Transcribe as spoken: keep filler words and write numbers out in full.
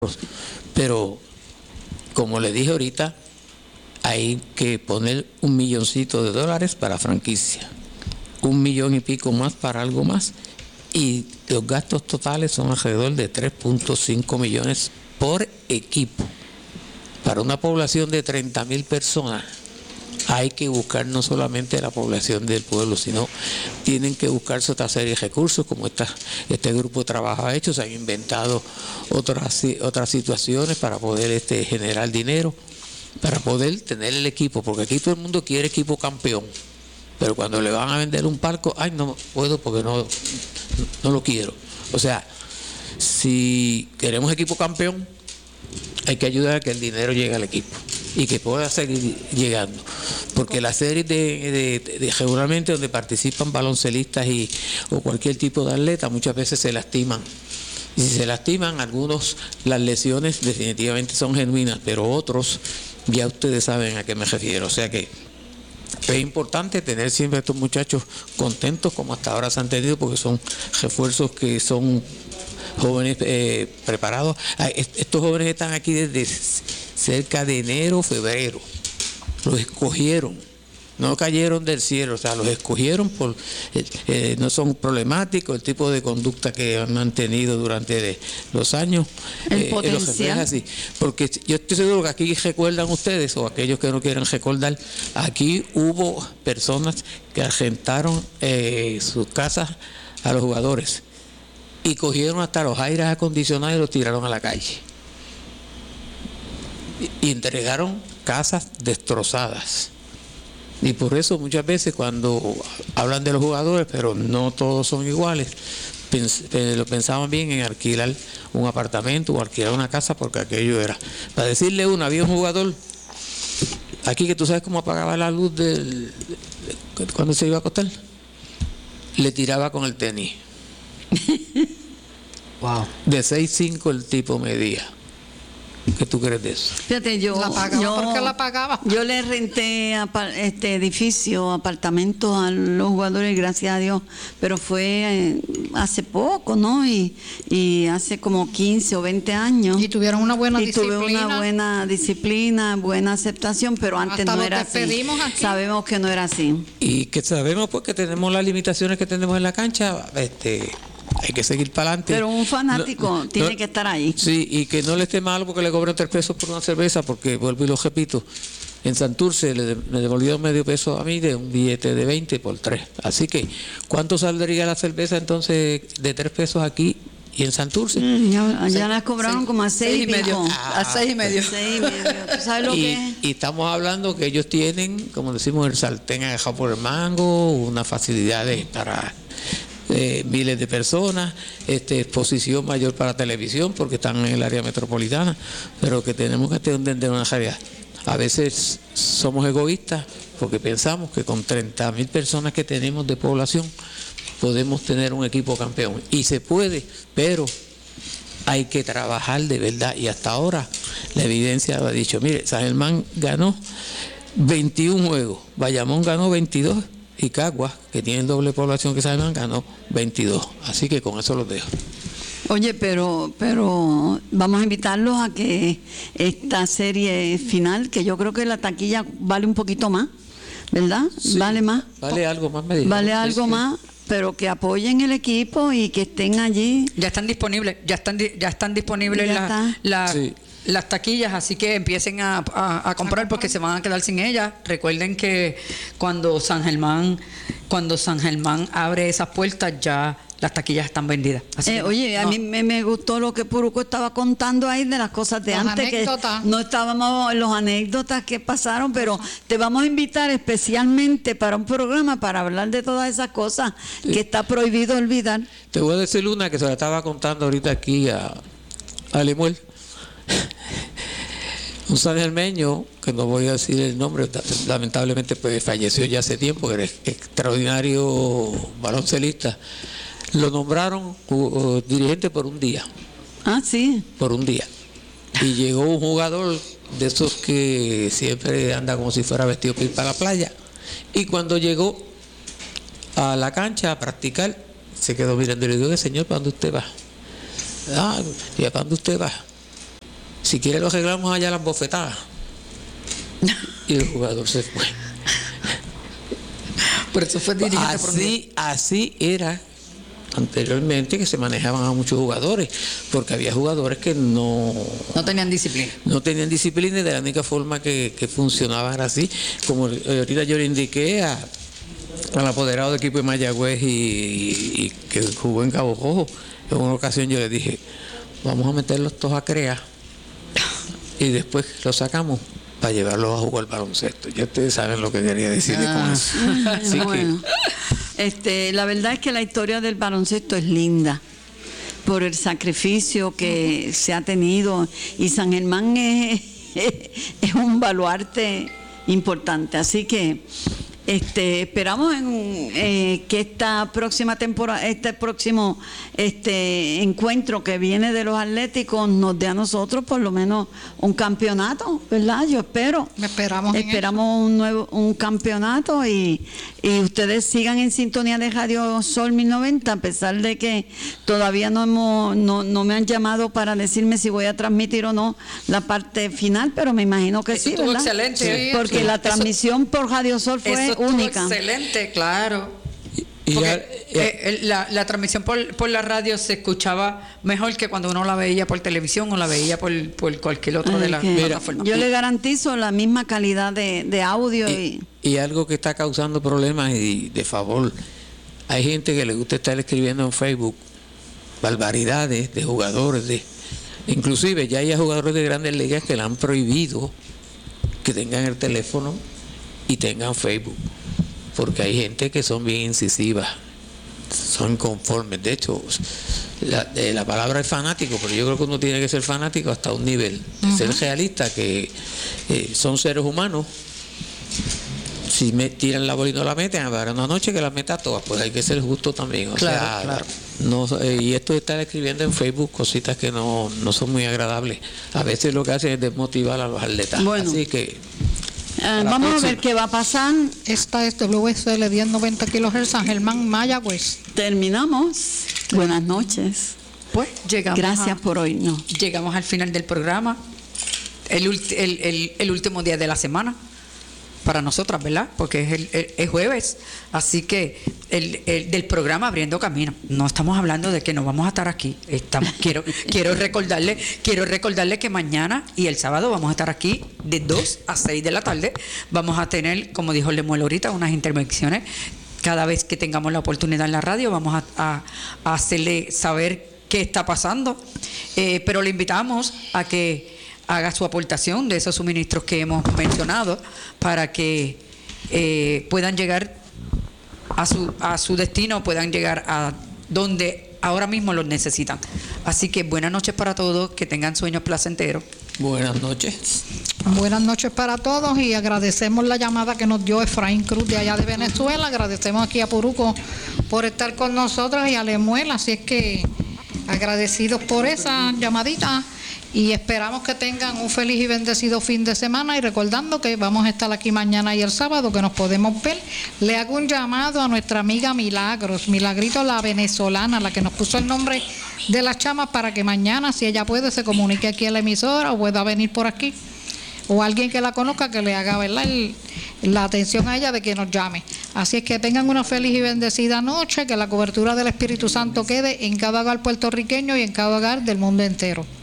Pero, como le dije ahorita, hay que poner un milloncito de dólares para franquicia, un millón y pico más para algo más, y los gastos totales son alrededor de tres punto cinco millones por equipo. Para una población de treinta mil personas, hay que buscar no solamente la población del pueblo, sino tienen que buscarse otra serie de recursos, como esta, este grupo de trabajo ha hecho. Se han inventado otras, otras situaciones para poder este, generar dinero, para poder tener el equipo, porque aquí todo el mundo quiere equipo campeón, pero cuando le van a vender un palco, ay, no puedo porque no, no lo quiero. O sea, si queremos equipo campeón, hay que ayudar a que el dinero llegue al equipo y que pueda seguir llegando, porque las series de, de, de regularmente donde participan baloncelistas y o cualquier tipo de atleta muchas veces se lastiman, y si se lastiman algunos, las lesiones definitivamente son genuinas, pero otros ya ustedes saben a qué me refiero. O sea que es importante tener siempre a estos muchachos contentos como hasta ahora se han tenido, porque son refuerzos que son jóvenes eh, preparados. Estos jóvenes están aquí desde cerca de enero, febrero. Los escogieron, no cayeron del cielo, o sea, los escogieron por, eh, eh, no son problemáticos, el tipo de conducta que han mantenido durante los años. El eh, potencial. Es así, porque yo estoy seguro que aquí recuerdan ustedes, o aquellos que no quieren recordar, aquí hubo personas que arrentaron eh, sus casas a los jugadores y cogieron hasta los aires acondicionados y los tiraron a la calle. Y, y entregaron casas destrozadas. Y por eso muchas veces cuando hablan de los jugadores, pero no todos son iguales, pens eh, lo pensaban bien en alquilar un apartamento o alquilar una casa, porque aquello era. Para decirle uno, había un jugador aquí que tú sabes cómo apagaba la luz del, de, cuando se iba a acostar. Le tiraba con el tenis. Wow. De seis cinco el tipo medía. ¿Qué tú crees de eso? Fíjate, yo, la pagaba yo, porque la pagaba. Yo le renté este edificio, apartamentos a los jugadores, gracias a Dios, pero fue eh, hace poco, ¿no? Y, y hace como quince o veinte años. Y tuvieron una buena y disciplina. tuve una buena disciplina, buena aceptación, pero antes Hasta no lo era que así. pedimos aquí. Sabemos que no era así. Y que sabemos pues que tenemos las limitaciones que tenemos en la cancha, este... hay que seguir para adelante. Pero un fanático no, tiene no, que estar ahí. Sí, y que no le esté mal porque le cobran tres pesos por una cerveza, porque vuelvo y lo repito, en Santurce le, me devolvieron medio peso a mí de un billete de veinte por tres. Así que, ¿cuánto saldría la cerveza entonces de tres pesos aquí y en Santurce? Mm, ya ya sí, las cobraron sí, como a seis, seis y medio. pico. A seis y medio. Seis y medio. ¿Tú sabes lo y, que es? y estamos hablando que ellos tienen, como decimos, el sartén agajado por el mango, unas facilidades para... Eh, miles de personas, este, exposición mayor para televisión porque están en el área metropolitana, pero que tenemos que entender una realidad. A veces somos egoístas porque pensamos que con treinta mil personas que tenemos de población podemos tener un equipo campeón, y se puede, pero hay que trabajar de verdad, y hasta ahora la evidencia lo ha dicho. Mire, San Germán ganó veintiún juegos, Bayamón ganó veintidós, y Caguas, que tiene el doble población que San Germán, ganó veintidós. Así que con eso los dejo. Oye, pero pero vamos a invitarlos a que esta serie final, que yo creo que la taquilla vale un poquito más, ¿verdad? Sí, vale más. Vale algo más, me dijeron. Vale Sí, algo sí. más, pero que apoyen el equipo y que estén allí. Ya están disponibles, ya están ya están disponibles Ya la- está. la- Sí. las taquillas, así que empiecen a, a- a comprar porque se van a quedar sin ellas. Recuerden que cuando San Germán, cuando San Germán abre esas puertas, ya las taquillas están vendidas. Así Eh, que oye, a no. mí me, me gustó lo que Puruco estaba contando ahí de las cosas de Las antes, anécdotas. que no estábamos en los anécdotas que pasaron, pero te vamos a invitar especialmente para un programa para hablar de todas esas cosas que está prohibido olvidar. Te voy a decir una que se la estaba contando ahorita aquí a, a Lemuel. Un sangermeño, que no voy a decir el nombre, lamentablemente pues falleció ya hace tiempo, que era extraordinario baloncelista. Lo nombraron uh, dirigente por un día, Ah, sí. por un día. Y llegó un jugador de esos que siempre anda como si fuera vestido para ir para la playa. Y cuando llegó a la cancha a practicar, se quedó mirando y le dijo: señor, ¿para dónde usted va? Ah, ¿y para dónde usted va? si quiere lo arreglamos allá a las bofetadas. Y el jugador se fue. Por eso fue dirigente por mí. Así, así era anteriormente, que se manejaban a muchos jugadores, porque había jugadores que no No tenían disciplina. no tenían disciplina, y de la única forma que, que funcionaban era así. Como ahorita yo le indiqué a, al apoderado del equipo de Mayagüez y, y, y que jugó en Cabo Rojo, en una ocasión yo le dije, vamos a meterlos todos a CREA y después los sacamos para llevarlos a jugar baloncesto. Ya ustedes saben lo que quería decirle Ah. con eso. Así Bueno, que, este, la verdad es que la historia del baloncesto es linda por el sacrificio que se ha tenido, y San Germán es, es un baluarte importante, así que este, esperamos en, eh, que esta próxima temporada, este próximo este encuentro que viene de los Atléticos nos dé a nosotros por lo menos un campeonato, ¿verdad? Yo espero. Esperamos en Esperamos un nuevo un campeonato, y, y ustedes sigan en sintonía de Radio Sol mil noventa, a pesar de que todavía no hemos no, no me han llamado para decirme si voy a transmitir o no la parte final, pero me imagino que Eso sí, estuvo ¿verdad? excelente. Sí, porque Sí. la Eso- transmisión por Radio Sol fue Eso estuvo única. excelente, claro. y Porque ya- ya- eh, el- la, la transmisión por, por la radio se escuchaba mejor que cuando uno la veía por televisión o la veía por, por cualquier otro de Ay, las que plataformas. yo le garantizo la misma calidad de, de audio y, y, y algo que está causando problemas, y de favor, hay gente que le gusta estar escribiendo en Facebook barbaridades de jugadores, de inclusive ya hay jugadores de grandes ligas que le han prohibido que tengan el teléfono y tengan Facebook, porque hay gente que son bien incisivas, son conformes. De hecho, la, eh, la palabra es fanático, pero yo creo que uno tiene que ser fanático hasta un nivel, ser realista, que eh, son seres humanos. Si me tiran la bola y no la meten, habrá una noche que la meta todas, pues hay que ser justo también. O Claro, sea, claro. No, eh, y esto de estar escribiendo en Facebook cositas que no, no son muy agradables, a veces lo que hace es desmotivar a los atletas. Bueno. Así que eh, la vamos a próxima. ver qué va a pasar. Esta es W S L diez noventa kilohertz San Germán, Mayagüez. Terminamos. Buenas noches. Pues llegamos, Gracias a- por oírnos. llegamos al final del programa, el, ulti- el, el- el último día de la semana para nosotras, ¿verdad? Porque es el, el- es jueves, así que el, el- del programa Abriendo Camino. No estamos hablando de que no vamos a estar aquí. Estamos, quiero, quiero recordarle, quiero recordarle que mañana y el sábado vamos a estar aquí de dos a seis de la tarde. Vamos a tener, como dijo Lemuel ahorita, unas intervenciones. Cada vez que tengamos la oportunidad en la radio, vamos a, a- a hacerle saber qué está pasando. Eh, pero le invitamos a que haga su aportación de esos suministros que hemos mencionado para que eh, puedan llegar a su, a su destino, puedan llegar a donde ahora mismo los necesitan. Así que buenas noches para todos, que tengan sueños placenteros. buenas noches. Buenas noches para todos y agradecemos la llamada que nos dio Efraín Cruz de allá de Venezuela. Agradecemos aquí a Puruco por estar con nosotros y a Lemuel, así es que agradecidos por esa llamadita y esperamos que tengan un feliz y bendecido fin de semana, y recordando que vamos a estar aquí mañana y el sábado, que nos podemos ver. Le hago un llamado a nuestra amiga Milagros, Milagrito la venezolana, la que nos puso el nombre de las chamas, para que mañana, si ella puede, se comunique aquí a la emisora o pueda venir por aquí, o alguien que la conozca que le haga, ¿verdad?, el- la atención a ella de que nos llame. Así es que tengan una feliz y bendecida noche, que la cobertura del Espíritu Santo quede en cada hogar puertorriqueño y en cada hogar del mundo entero.